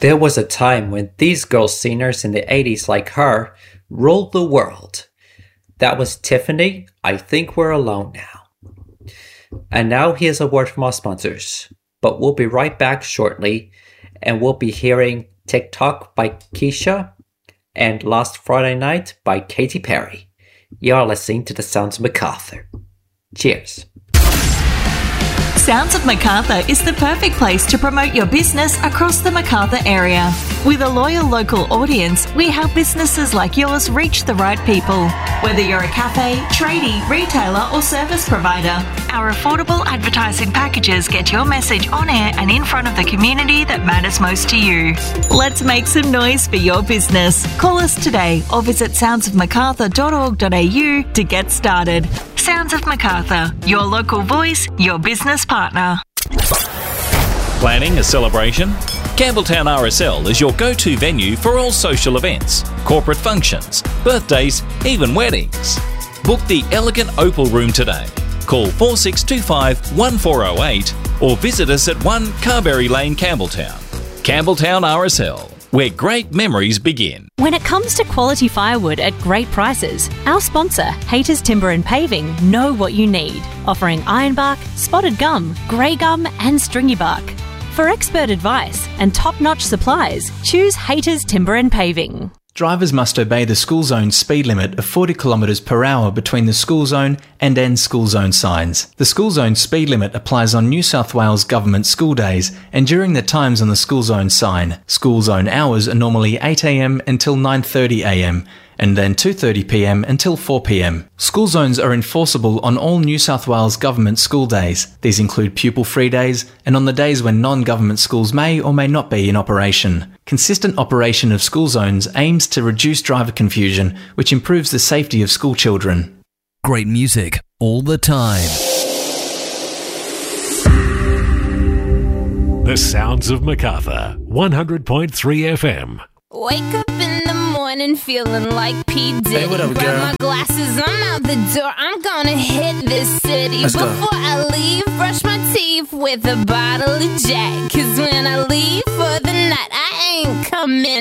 There was a time when these girl singers in the 80s like her ruled the world. That was Tiffany, I Think We're Alone Now. And now here's a word from our sponsors. But we'll be right back shortly, and we'll be hearing TikTok by Keisha and Last Friday Night by Katy Perry. You're listening to the Sounds of MacArthur. Cheers. Sounds of MacArthur is the perfect place to promote your business across the MacArthur area. With a loyal local audience, we help businesses like yours reach the right people. Whether you're a cafe, tradie, retailer or service provider, our affordable advertising packages get your message on air and in front of the community that matters most to you. Let's make some noise for your business. Call us today or visit soundsofmacarthur.org.au to get started. Sounds of MacArthur, your local voice, your business partner. Planning a celebration? Campbelltown RSL is your go-to venue for all social events, corporate functions, birthdays, even weddings. Book the elegant Opal Room today. Call 4625 1408 or visit us at 1 Carberry Lane, Campbelltown. Campbelltown RSL, where great memories begin. When it comes to quality firewood at great prices, our sponsor, Haters Timber and Paving, know what you need, offering ironbark, spotted gum, grey gum and stringy bark. For expert advice and top-notch supplies, choose Haters Timber and Paving. Drivers must obey the school zone speed limit of 40 km per hour between the school zone and end school zone signs. The school zone speed limit applies on New South Wales government school days and during the times on the school zone sign. School zone hours are normally 8 a.m. until 9:30 a.m. and then 2:30 p.m. until 4 p.m. School zones are enforceable on all New South Wales government school days. These include pupil-free days and on the days when non-government schools may or may not be in operation. Consistent operation of school zones aims to reduce driver confusion, which improves the safety of school children. Great music all the time. The Sounds of MacArthur, 100.3 FM. Wake up in the morning feeling like P. Diddy. Hey, what up, Grab girl? my glasses, I'm out the door. I'm gonna hit this city. Let's go. Before I leave, brush my teeth with a bottle of Jack. 'Cause when I leave for the night, I ain't coming